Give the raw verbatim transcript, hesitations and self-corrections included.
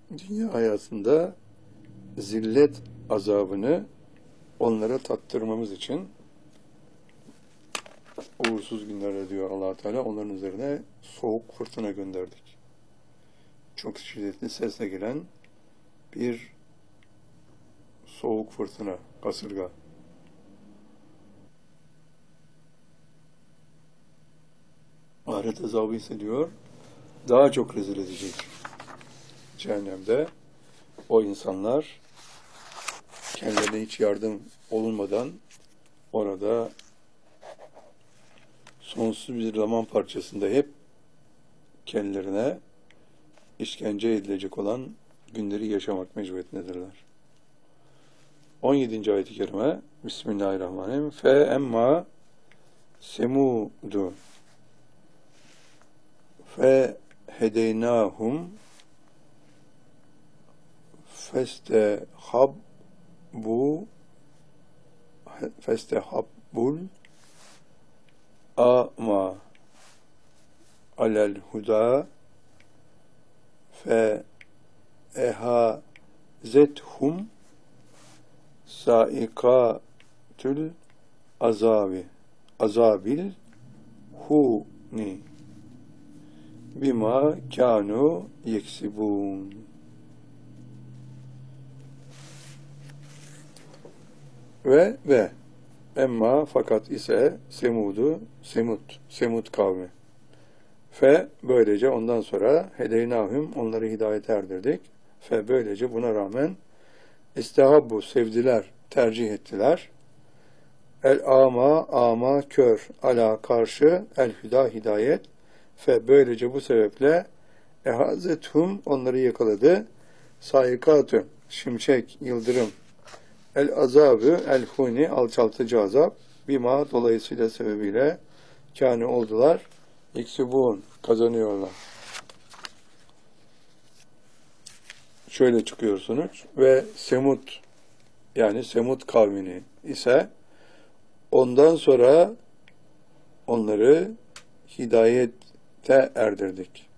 dünya hayatında zillet azabını onlara tattırmamız için uğursuz günlerde diyor Allah Teala, onların üzerine soğuk fırtına gönderdik. Çok şiddetli sesle gelen bir soğuk fırtına, kasırga. Ahiret azabı ise diyor, daha çok rezil edecek. Cehennemde o insanlar kendilerine hiç yardım olunmadan orada sonsuz bir zaman parçasında hep kendilerine işkence edilecek olan günleri yaşamak mecburiyetindedirler. on yedinci ayet-i kerime Bismillahirrahmanirrahim. Fe emma semudu fe hedeynahum festehabbu festehabbul ama alel huda fe ehazethum saikatül azabi azabil huni bima kanu yeksibun. Ve ve emma fakat ise Semud'u Semud Semud kavmi. Fe böylece ondan sonra hedeynahum onları hidayete erdirdik. Fe böylece buna rağmen istahabbu sevdiler, tercih ettiler. El ama ama kör ala karşı el hüda hidayet. Fe böylece bu sebeple ehazethum onları yakaladı. Saikatü şimşek, yıldırım. El azabı el huni alçaltıcı azap. Bima dolayısıyla sebebiyle kâne oldular. İksibun kazanıyorlar. Şöyle çıkıyor sonuç. Ve Semud yani Semud kavmini ise ondan sonra onları hidayete erdirdik.